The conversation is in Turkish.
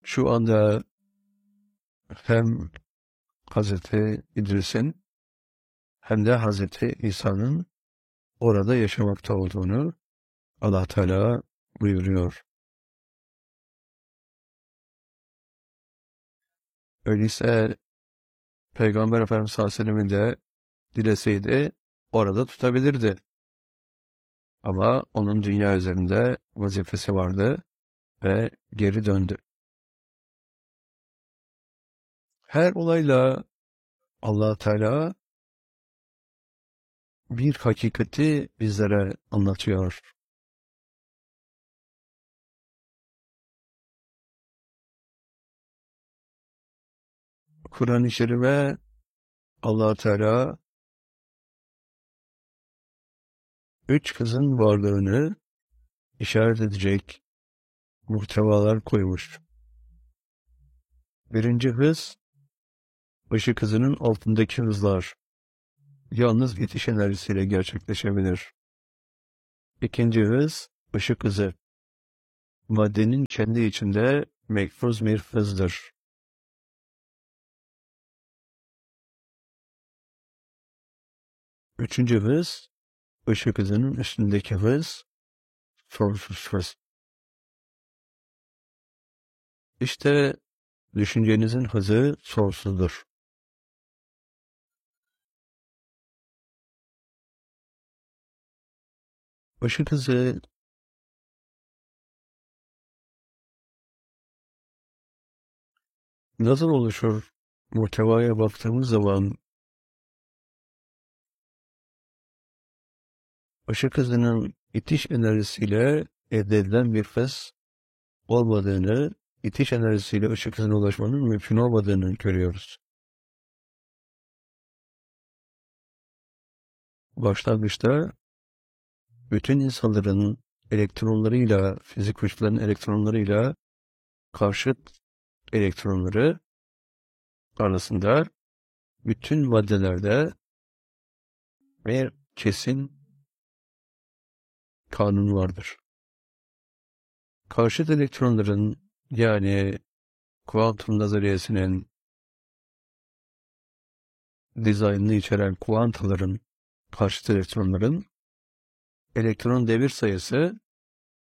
Şu anda hem Hazreti İdris'in hem de Hazreti İsa'nın orada yaşamakta olduğunu Allah Teala buyuruyor. Öyleyse Peygamber Efendimiz sallallahu aleyhi ve sellem'in de dileseydi orada tutabilirdi. Ama onun dünya üzerinde vazifesi vardı ve geri döndü. Her olayla Allah Teala bir hakikati bizlere anlatıyor. Kur'an-ı Kerim'e Allah Teala üç kızın varlığını işaret edecek muhtevalar koymuş. Birinci hız, ışık hızının altındaki hızlar. Yalnız itiş enerjisiyle gerçekleşebilir. İkinci hız, ışık hızı. Maddenin kendi içinde mekfuz bir hızdır. Üçüncü hız, ışık hızının üstündeki hız, sonsuz hız. İşte düşüncenizin hızı sonsuzdur. Işık hızı nasıl oluşur? Muhtevaya baktığımız zaman ışık hızının itiş enerjisiyle elde edilen bir hız olmadığını, itiş enerjisiyle ışık hızına ulaşmanın mümkün olmadığını görüyoruz. Başlangıçta bütün insanların elektronlarıyla, fizik güçlerin elektronlarıyla karşıt elektronları arasında bütün maddelerde bir kesin kanun vardır. Karşıt elektronların yani kuantum nazariyesinin dizaynını içeren kuantaların, karşıt elektronların elektron devir sayısı